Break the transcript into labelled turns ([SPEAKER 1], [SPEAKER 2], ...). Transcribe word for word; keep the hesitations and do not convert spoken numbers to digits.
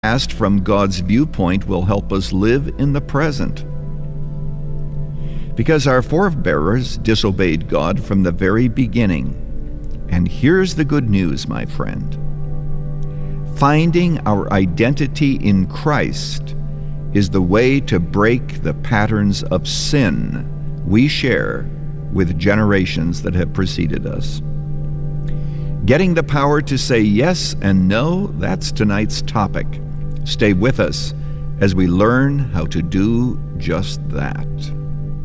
[SPEAKER 1] Past from God's viewpoint will help us live in the present. Because our forebears disobeyed God from the very beginning. And here's the good news, my friend. Finding our identity in Christ is the way to break the patterns of sin we share with generations that have preceded us. Getting the power to say yes and no, that's tonight's topic. Stay with us as we learn how to do just that.